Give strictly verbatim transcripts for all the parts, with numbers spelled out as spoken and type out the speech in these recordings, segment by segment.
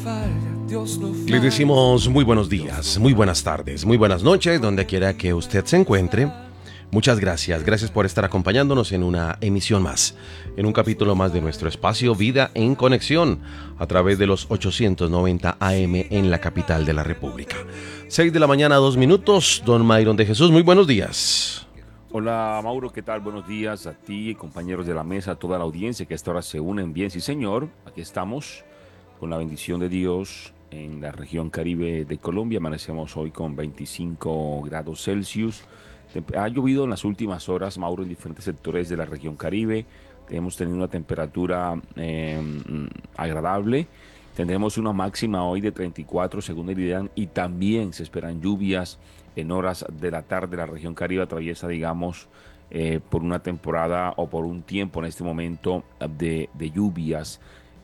Les decimos muy buenos días, muy buenas tardes, muy buenas noches, donde quiera que usted se encuentre. Muchas gracias, gracias por estar acompañándonos en una emisión más, en un capítulo más de nuestro espacio Vida en Conexión, a través de los ochocientos noventa A M en la capital de la República. seis de la mañana, dos minutos, don Mayron de Jesús, muy buenos días. Hola Mauro, ¿qué tal? Buenos días a ti, compañeros de la mesa, a toda la audiencia que a esta hora se unen. Bien, sí señor, aquí estamos con la bendición de Dios en la región Caribe de Colombia. Amanecemos hoy con veinticinco grados Celsius. Ha llovido en las últimas horas, Mauro, en diferentes sectores de la región Caribe. Hemos tenido una temperatura eh, agradable. Tendremos una máxima hoy de treinta y cuatro según el IDEAM, y también se esperan lluvias en horas de la tarde. La región Caribe atraviesa, digamos, eh, por una temporada o por un tiempo en este momento de, de lluvias.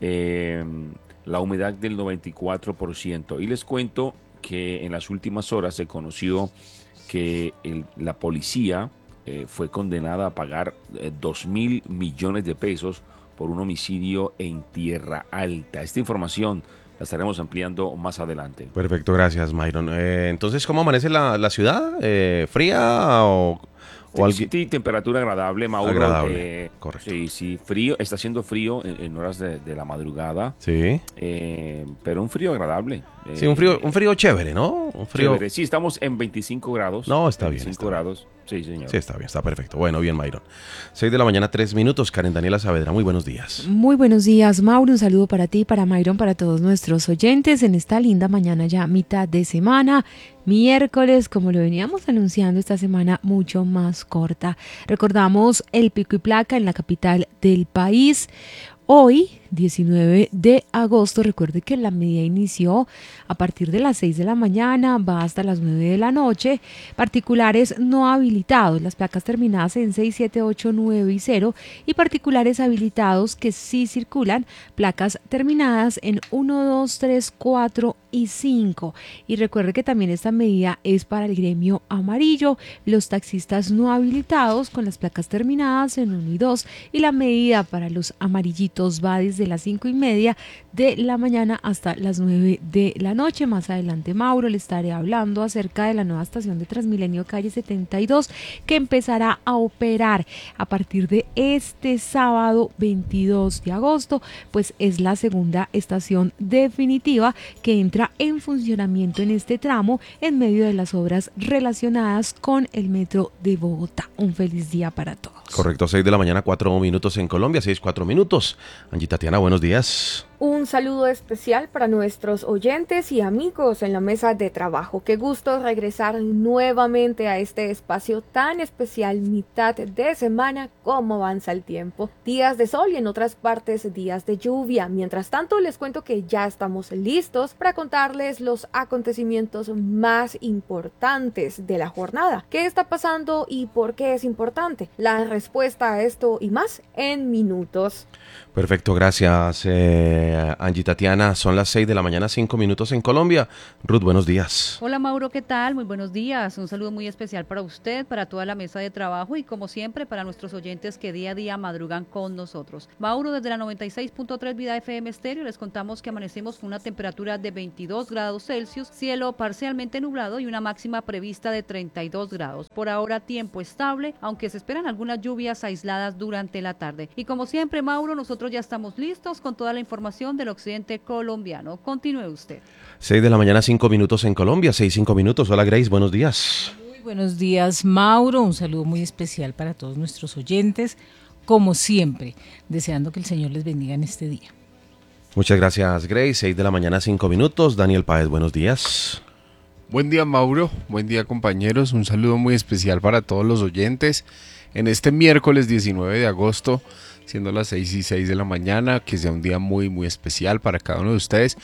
Eh, la humedad del noventa y cuatro por ciento. Y les cuento que en las últimas horas se conoció que el, la policía eh, fue condenada a pagar eh, dos mil millones de pesos por un homicidio en Tierra Alta. Esta información la estaremos ampliando más adelante. Perfecto, gracias Mayron. Eh, entonces, ¿cómo amanece la, la ciudad? Eh, ¿Fría o...? Sí, sí, sí, temperatura agradable, Mauro. Agradable, eh, correcto. Sí, sí, frío, está haciendo frío en, en horas de, de la madrugada. Sí. Eh, pero un frío agradable. Eh, Sí, un frío, un frío chévere, ¿no? Un frío. Chévere. Sí, estamos en veinticinco grados. No, está bien. veinticinco está grados. Bien. Sí, señor. Sí, está bien, está perfecto. Bueno, bien, Mayron. seis de la mañana, tres minutos. Karen Daniela Saavedra, muy buenos días. Muy buenos días, Mauro. Un saludo para ti, para Mayron, para todos nuestros oyentes en esta linda mañana ya mitad de semana. Miércoles, como lo veníamos anunciando esta semana, mucho más corta. Recordamos el pico y placa en la capital del país. Hoy, diecinueve de agosto, recuerde que la medida inició a partir de las seis de la mañana, va hasta las nueve de la noche. Particulares no habilitados, las placas terminadas en seis, siete, ocho, nueve y cero, y particulares habilitados que sí circulan, placas terminadas en uno, dos, tres, cuatro y cinco. Y recuerde que también esta medida es para el gremio amarillo, los taxistas no habilitados con las placas terminadas en uno y dos, y la medida para los amarillitos va desde las cinco y media de la mañana hasta las nueve de la noche. Más adelante, Mauro, le estaré hablando acerca de la nueva estación de Transmilenio Calle setenta y dos que empezará a operar a partir de este sábado veintidós de agosto, pues es la segunda estación definitiva que entra en funcionamiento en este tramo en medio de las obras relacionadas con el metro de Bogotá. Un feliz día para todos. Correcto, seis de la mañana, cuatro minutos en Colombia, seis, cuatro minutos. Angie Tatiana, buenos días. Un saludo especial para nuestros oyentes y amigos en la mesa de trabajo. Qué gusto regresar nuevamente a este espacio tan especial, mitad de semana, como avanza el tiempo. Días de sol y en otras partes días de lluvia. Mientras tanto, les cuento que ya estamos listos para contarles los acontecimientos más importantes de la jornada. ¿Qué está pasando y por qué es importante? La respuesta a esto y más en minutos. Perfecto, gracias eh, Angie Tatiana. Son las seis de la mañana, cinco minutos en Colombia. Ruth, buenos días. Hola Mauro, ¿qué tal? Muy buenos días. Un saludo muy especial para usted, para toda la mesa de trabajo y como siempre para nuestros oyentes que día a día madrugan con nosotros. Mauro, desde la noventa y seis punto tres Vida F M Estéreo les contamos que amanecemos con una temperatura de veintidós grados Celsius, cielo parcialmente nublado y una máxima prevista de treinta y dos grados. Por ahora tiempo estable, aunque se esperan algunas lluvias aisladas durante la tarde. Y como siempre, Mauro, nosotros ya estamos listos con toda la información del occidente colombiano. Continúe usted. seis de la mañana, cinco minutos en Colombia, seis, cinco minutos. Hola Grace, buenos días. Muy buenos días, Mauro. Un saludo muy especial para todos nuestros oyentes. Como siempre, deseando que el Señor les bendiga en este día. Muchas gracias, Grace. seis de la mañana, cinco minutos. Daniel Páez, buenos días. Buen día, Mauro. Buen día, compañeros. Un saludo muy especial para todos los oyentes. En este miércoles diecinueve de agosto, siendo las seis y seis de la mañana, que sea un día muy, muy especial para cada uno de ustedes.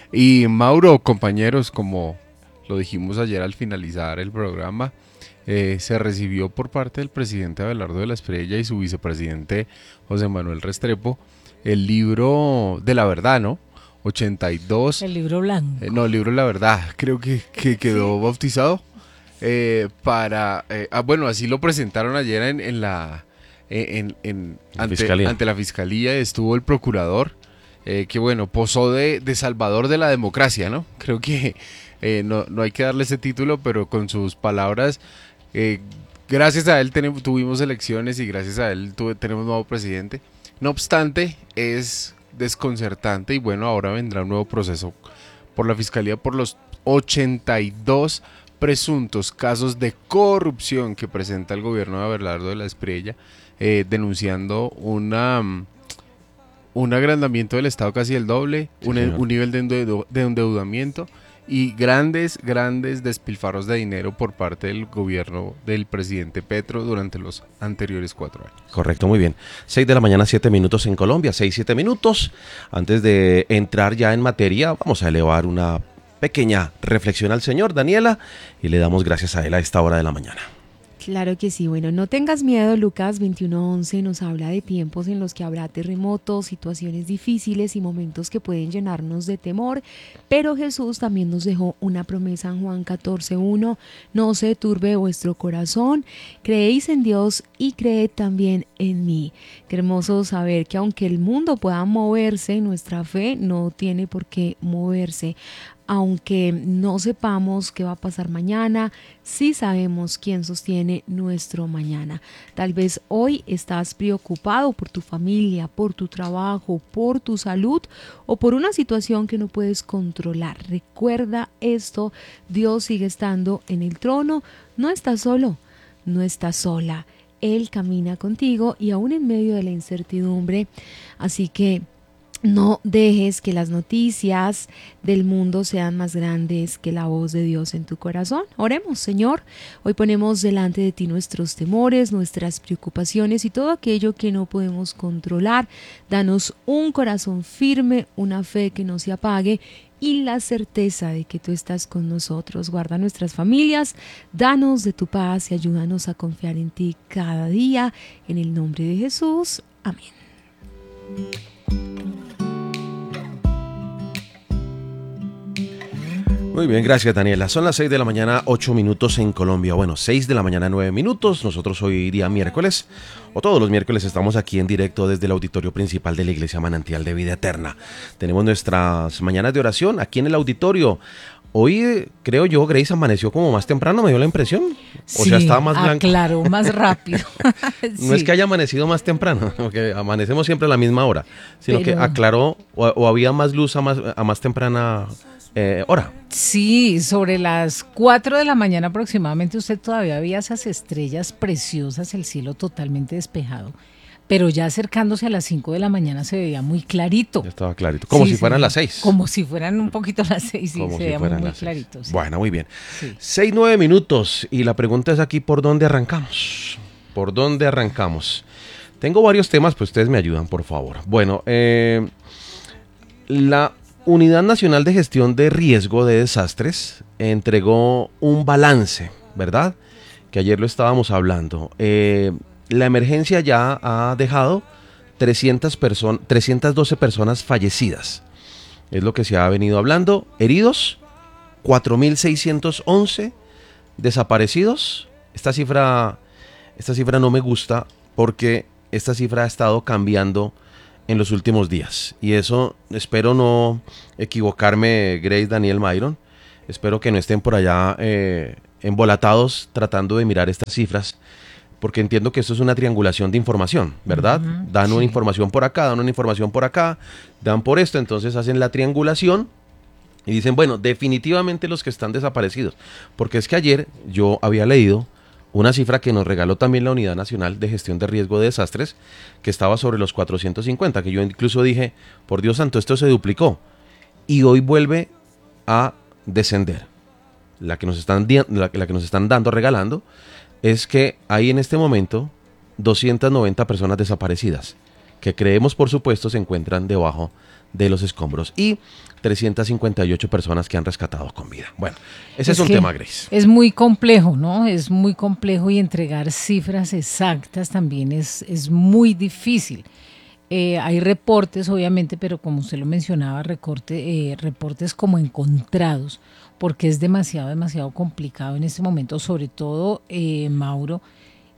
Y Mauro, compañeros, como lo dijimos ayer al finalizar el programa, eh, se recibió por parte del presidente Abelardo de la Espriella y su vicepresidente José Manuel Restrepo el libro de la verdad, ¿no? ochenta y dos. El libro blanco. Eh, no, el libro de la verdad, creo que, que quedó sí. bautizado. Eh, para, eh, ah, bueno, así lo presentaron ayer en, en la, en, en, ante, ante la fiscalía, estuvo el procurador eh, que bueno, posó de, de salvador de la democracia, ¿no? Creo que eh, no, no hay que darle ese título, pero con sus palabras, eh, gracias a él tenemos, tuvimos elecciones y gracias a él tuve, tenemos nuevo presidente. No obstante, es desconcertante y bueno, ahora vendrá un nuevo proceso por la Fiscalía por los ochenta y dos presuntos casos de corrupción que presenta el gobierno de Abelardo de la Espriella, eh, denunciando una, un agrandamiento del Estado casi el doble, sí, un, un nivel de, endeudo, de endeudamiento y grandes, grandes despilfarros de dinero por parte del gobierno del presidente Petro durante los anteriores cuatro años. Correcto, muy bien. seis de la mañana, siete minutos en Colombia, seis, siete minutos. Antes de entrar ya en materia, vamos a elevar una pequeña reflexión al Señor, Daniela, y le damos gracias a Él a esta hora de la mañana. Claro que sí. Bueno, no tengas miedo. Lucas veintiuno once nos habla de tiempos en los que habrá terremotos, situaciones difíciles y momentos que pueden llenarnos de temor, pero Jesús también nos dejó una promesa en Juan catorce uno: no se turbe vuestro corazón, creéis en Dios y creed también en mí. Qué hermoso saber que aunque el mundo pueda moverse, nuestra fe no tiene por qué moverse. Aunque no sepamos qué va a pasar mañana, sí sabemos quién sostiene nuestro mañana. Tal vez hoy estás preocupado por tu familia, por tu trabajo, por tu salud o por una situación que no puedes controlar. Recuerda esto, Dios sigue estando en el trono, no estás solo, no estás sola. Él camina contigo y aún en medio de la incertidumbre, así que no dejes que las noticias del mundo sean más grandes que la voz de Dios en tu corazón. Oremos, Señor. Hoy ponemos delante de ti nuestros temores, nuestras preocupaciones y todo aquello que no podemos controlar. Danos un corazón firme, una fe que no se apague y la certeza de que tú estás con nosotros. Guarda nuestras familias, danos de tu paz y ayúdanos a confiar en ti cada día. En el nombre de Jesús. Amén. Muy bien, gracias Daniela. Son las seis de la mañana, ocho minutos en Colombia. Bueno, seis de la mañana, nueve minutos. Nosotros hoy día miércoles, o todos los miércoles, estamos aquí en directo desde el auditorio principal de la Iglesia Manantial de Vida Eterna. Tenemos nuestras mañanas de oración aquí en el auditorio. Hoy, creo yo, Grace amaneció como más temprano, me dio la impresión. O sí, sea, estaba más blanco. Claro, más rápido. No sí. Es que haya amanecido más temprano, porque amanecemos siempre a la misma hora, sino Pero... que aclaró o, o había más luz a más, a más temprana eh, hora. Sí, sobre las cuatro de la mañana aproximadamente usted todavía veía esas estrellas preciosas, el cielo totalmente despejado. Pero ya acercándose a las cinco de la mañana se veía muy clarito. Ya estaba clarito, como sí, si fueran sí, las seis. Como si fueran un poquito las seis, sí, como se si veía muy, muy las clarito. Sí. Bueno, muy bien. Sí. Seis, nueve minutos y la pregunta es aquí, ¿por dónde arrancamos? ¿Por dónde arrancamos? Tengo varios temas, pues ustedes me ayudan, por favor. Bueno, eh, la Unidad Nacional de Gestión de Riesgo de Desastres entregó un balance, ¿verdad? Que ayer lo estábamos hablando. Eh... La emergencia ya ha dejado trescientas perso- trescientas doce personas fallecidas. Es lo que se ha venido hablando. Heridos, cuatro mil seiscientos once. Desaparecidos. Esta cifra, esta cifra no me gusta porque esta cifra ha estado cambiando en los últimos días. Y eso, espero no equivocarme, Grace, Daniel, Myron. Espero que no estén por allá eh, embolatados tratando de mirar estas cifras. Porque entiendo que esto es una triangulación de información, ¿verdad? Uh-huh, dan sí. una información por acá, dan una información por acá, dan por esto, entonces hacen la triangulación y dicen, bueno, definitivamente los que están desaparecidos. Porque es que ayer yo había leído una cifra que nos regaló también la Unidad Nacional de Gestión de Riesgo de Desastres, que estaba sobre los cuatrocientos cincuenta, que yo incluso dije, por Dios santo, esto se duplicó. Y hoy vuelve a descender. La que nos están, la, la que nos están dando, regalando, es que hay en este momento doscientas noventa personas desaparecidas, que creemos por supuesto se encuentran debajo de los escombros, y trescientas cincuenta y ocho personas que han rescatado con vida. Bueno, ese es, es un tema, Grace. Es muy complejo, ¿no? Es muy complejo y entregar cifras exactas también es, es muy difícil. Eh, hay reportes, obviamente, pero como usted lo mencionaba, recorte, eh, reportes como encontrados, porque es demasiado, demasiado complicado en este momento, sobre todo, eh, Mauro,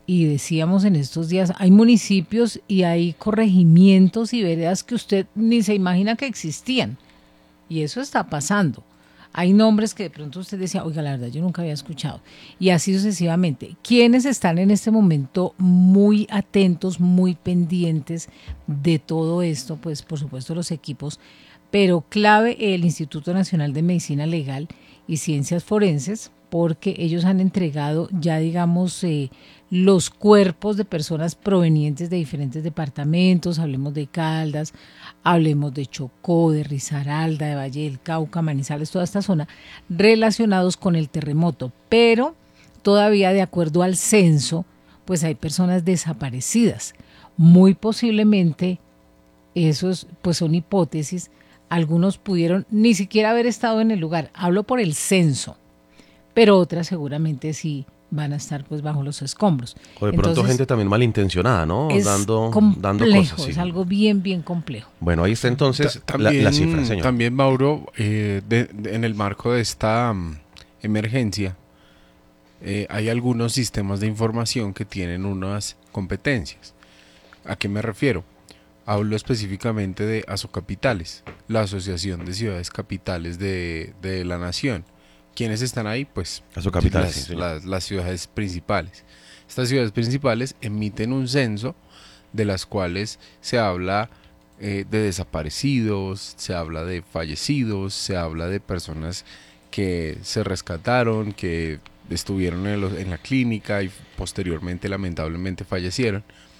y decíamos en estos días, hay municipios y hay corregimientos y veredas que usted ni se imagina que existían. Y eso está pasando. Hay nombres que de pronto usted decía, oiga, la verdad yo nunca había escuchado. Y así sucesivamente. ¿Quiénes están en este momento muy atentos, muy pendientes de todo esto? Pues por supuesto los equipos, pero clave el Instituto Nacional de Medicina Legal y Ciencias Forenses, porque ellos han entregado ya, digamos, eh, los cuerpos de personas provenientes de diferentes departamentos, hablemos de Caldas, hablemos de Chocó, de Risaralda, de Valle del Cauca, Manizales, toda esta zona, relacionados con el terremoto, pero todavía de acuerdo al censo, pues hay personas desaparecidas. Muy posiblemente, esos pues son hipótesis, algunos pudieron ni siquiera haber estado en el lugar, hablo por el censo, pero otras seguramente sí van a estar pues bajo los escombros. O de pronto Entonces, gente también malintencionada, ¿no? Es dando, complejo, dando cosas. Sí. Es algo bien, bien complejo. Bueno, ahí está entonces Ta también, la, la cifra, señor. También, Mauro, eh, de, de, en el marco de esta um, emergencia, eh, hay algunos sistemas de información que tienen unas competencias. ¿A qué me refiero? Hablo específicamente de Asocapitales, la Asociación de Ciudades Capitales de, de la Nación. ¿Quiénes están ahí? Pues Asocapitales, las, sí, las, las ciudades principales. Estas ciudades principales emiten un censo de las cuales se habla eh, de desaparecidos, se habla de fallecidos, se habla de personas que se rescataron, que estuvieron en, los, en la clínica y posteriormente lamentablemente fallecieron.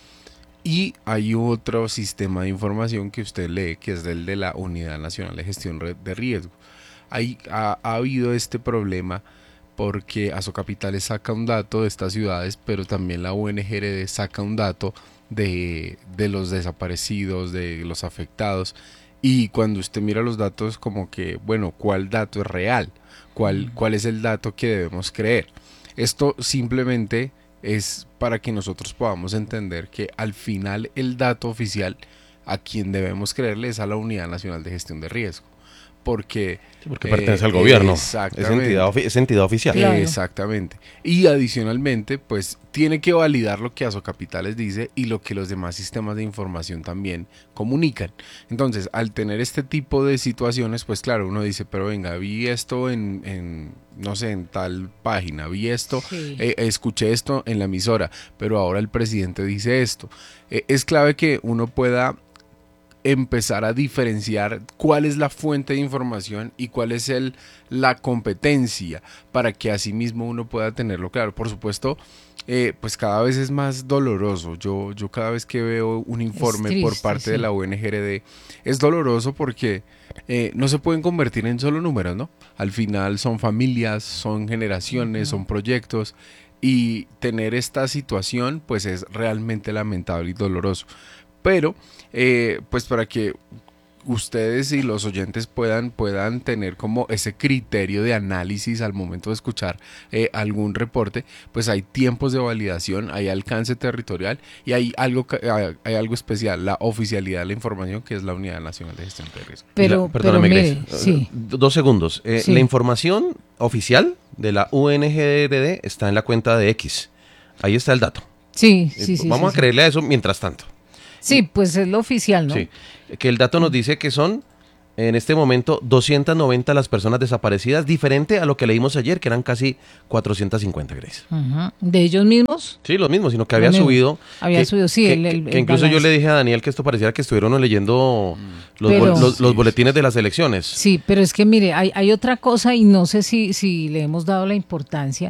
Y hay otro sistema de información que usted lee, que es el de la Unidad Nacional de Gestión de Riesgo. Hay, ha, ha habido este problema porque Asocapitales saca un dato de estas ciudades, pero también la U N G R D saca un dato de, de los desaparecidos, de los afectados. Y cuando usted mira los datos, como que, bueno, ¿cuál dato es real? ¿Cuál, cuál es el dato que debemos creer? Esto simplemente es para que nosotros podamos entender que al final el dato oficial a quien debemos creerle es a la Unidad Nacional de Gestión de Riesgo. Porque, sí, porque pertenece eh, al gobierno, es entidad, es entidad oficial. Claro. Exactamente. Y adicionalmente, pues tiene que validar lo que Asocapitales dice y lo que los demás sistemas de información también comunican. Entonces, al tener este tipo de situaciones, pues claro, uno dice, pero venga, vi esto en, en no sé, en tal página, vi esto, sí. eh, escuché esto en la emisora, pero ahora el presidente dice esto. Eh, es clave que uno pueda empezar a diferenciar cuál es la fuente de información y cuál es el, la competencia para que asimismo uno pueda tenerlo claro. Por supuesto, eh, pues cada vez es más doloroso. Yo, yo cada vez que veo un informe triste, por parte sí. de la U N G R D, es doloroso porque eh, no se pueden convertir en solo números, ¿no? Al final son familias, son generaciones, uh-huh. son proyectos, y tener esta situación pues es realmente lamentable y doloroso. Pero, eh, pues para que ustedes y los oyentes puedan, puedan tener como ese criterio de análisis al momento de escuchar eh, algún reporte, pues hay tiempos de validación, hay alcance territorial y hay algo, hay algo especial, la oficialidad de la información, que es la Unidad Nacional de Gestión de Riesgo. Pero, la, perdóname, pero mire, sí. Dos segundos. Eh, sí. La información oficial de la U N G R D está en la cuenta de X. Ahí está el dato. Sí, sí, eh, sí. Vamos sí, a creerle sí. a eso mientras tanto. Sí, pues es lo oficial, ¿no? Sí, que el dato nos dice que son, en este momento, doscientas noventa las personas desaparecidas, diferente a lo que leímos ayer, que eran casi cuatrocientas cincuenta, Grace. Uh-huh. ¿De ellos mismos? Sí, los mismos, sino que había subido. Había que, subido, sí. Que, el, el, que, que incluso el yo le dije a Daniel que esto pareciera que estuvieron leyendo los, pero, bol, los, los boletines de las elecciones. Sí, pero es que mire, hay, hay otra cosa y no sé si, si le hemos dado la importancia.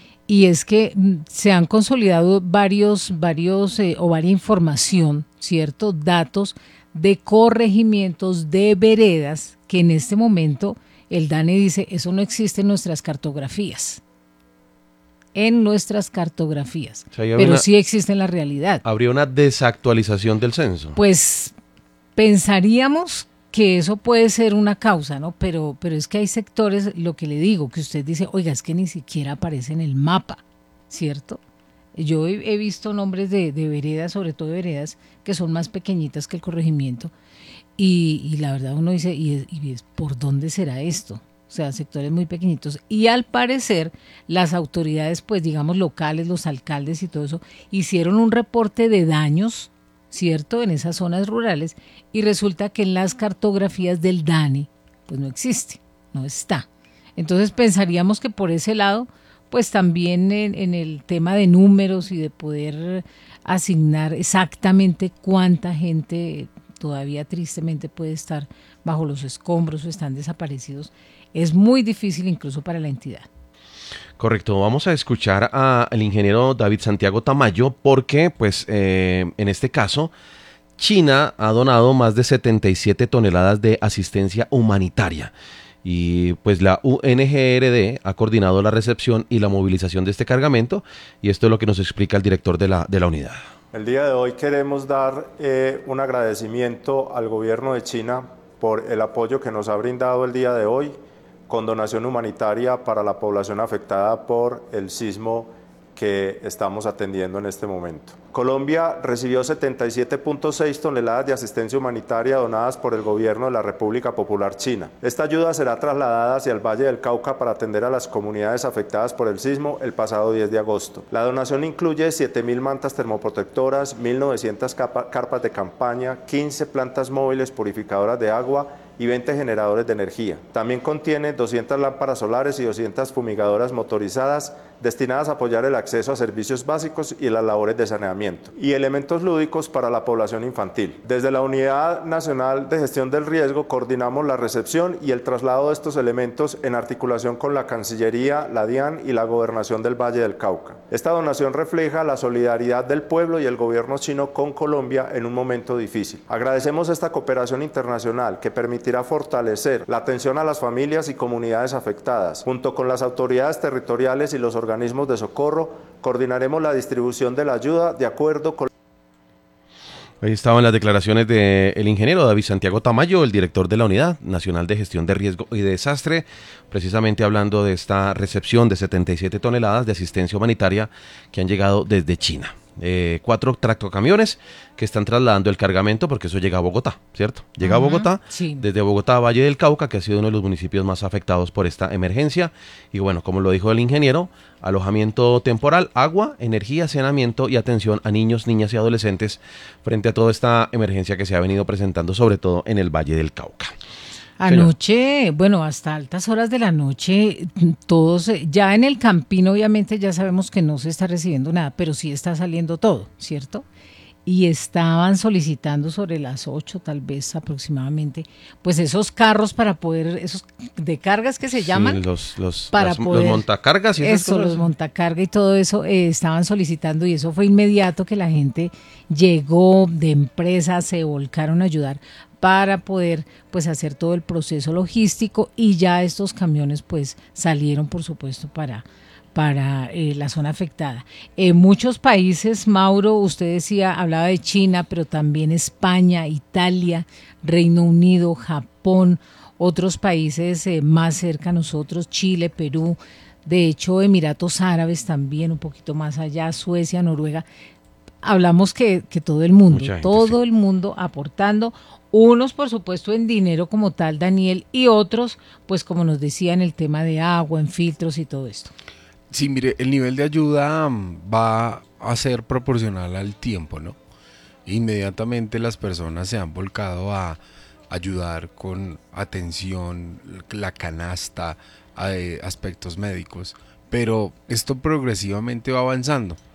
Y es que se han consolidado varios, varios eh, o varia información, ¿cierto? Datos de corregimientos de veredas que en este momento el DANE dice, eso no existe en nuestras cartografías. En nuestras cartografías. O sea, pero una, sí existe en la realidad. ¿Habría una desactualización del censo? Pues pensaríamos que eso puede ser una causa, ¿no? Pero, pero es que hay sectores, lo que le digo, que usted dice, oiga, es que ni siquiera aparece en el mapa, ¿cierto? Yo he, he visto nombres de, de veredas, sobre todo de veredas, que son más pequeñitas que el corregimiento, y, y la verdad uno dice, ¿y, y ¿por dónde será esto? o sea, sectores muy pequeñitos. Y al parecer las autoridades, pues digamos locales, los alcaldes y todo eso, hicieron un reporte de daños, ¿cierto?, en esas zonas rurales, y resulta que en las cartografías del DANE, pues no existe, no está. Entonces pensaríamos que por ese lado, pues también en, en el tema de números y de poder asignar exactamente cuánta gente todavía tristemente puede estar bajo los escombros o están desaparecidos, es muy difícil incluso para la entidad. Correcto, vamos a escuchar al ingeniero David Santiago Tamayo porque, pues, eh, en este caso, China ha donado más de setenta y siete toneladas de asistencia humanitaria y, pues, la U N G R D ha coordinado la recepción y la movilización de este cargamento y esto es lo que nos explica el director de la, de la unidad. El día de hoy queremos dar eh, un agradecimiento al gobierno de China por el apoyo que nos ha brindado el día de hoy con donación humanitaria para la población afectada por el sismo que estamos atendiendo en este momento. Colombia recibió setenta y siete punto seis toneladas de asistencia humanitaria donadas por el gobierno de la República Popular China. Esta ayuda será trasladada hacia el Valle del Cauca para atender a las comunidades afectadas por el sismo el pasado diez de agosto. La donación incluye siete mil mantas termoprotectoras, mil novecientas carpas de campaña, quince plantas móviles purificadoras de agua y veinte generadores de energía. También contiene doscientas lámparas solares y doscientas fumigadoras motorizadas destinadas a apoyar el acceso a servicios básicos y las labores de saneamiento, y elementos lúdicos para la población infantil. Desde la Unidad Nacional de Gestión del Riesgo coordinamos la recepción y el traslado de estos elementos en articulación con la Cancillería, la DIAN y la Gobernación del Valle del Cauca. Esta donación refleja la solidaridad del pueblo y el gobierno chino con Colombia en un momento difícil. Agradecemos esta cooperación internacional que permitirá fortalecer la atención a las familias y comunidades afectadas. Junto con las autoridades territoriales y los organismos de socorro, coordinaremos la distribución de la ayuda de acuerdo con... Ahí estaban las declaraciones del ingeniero David Santiago Tamayo, el director de la Unidad Nacional de Gestión de Riesgo y Desastre, precisamente hablando de esta recepción de setenta y siete toneladas de asistencia humanitaria que han llegado desde China. Eh, cuatro tractocamiones que están trasladando el cargamento porque eso llega a Bogotá, ¿cierto? Llega uh-huh, a Bogotá, sí. Desde Bogotá a Valle del Cauca, que ha sido uno de los municipios más afectados por esta emergencia. Y bueno, como lo dijo el ingeniero, alojamiento temporal, agua, energía, saneamiento y atención a niños, niñas y adolescentes frente a toda esta emergencia que se ha venido presentando, sobre todo en el Valle del Cauca. Anoche, Señor. Bueno, hasta altas horas de la noche, todos, ya en el Campín obviamente ya sabemos que no se está recibiendo nada, pero sí está saliendo todo, ¿cierto? Y estaban solicitando sobre las ocho tal vez aproximadamente, pues esos carros para poder, esos de cargas que se llaman. Sí, los, los, para las, poder, los montacargas y esas eso, cosas. Los montacarga y todo eso eh, estaban solicitando y eso fue inmediato que la gente llegó de empresas, se volcaron a ayudar para poder pues hacer todo el proceso logístico y ya estos camiones pues salieron por supuesto para, para eh, la zona afectada. En muchos países, Mauro, usted decía, hablaba de China, pero también España, Italia, Reino Unido, Japón, otros países eh, más cerca a nosotros, Chile, Perú, de hecho Emiratos Árabes también, un poquito más allá, Suecia, Noruega. Hablamos que, que todo el mundo, gente, todo sí. el mundo aportando, unos por supuesto en dinero como tal, Daniel, y otros pues como nos decía en el tema de agua, en filtros y todo esto. Sí, mire, el nivel de ayuda va a ser proporcional al tiempo, ¿no? Inmediatamente las personas se han volcado a ayudar con atención, la canasta, a aspectos médicos, pero esto progresivamente va avanzando.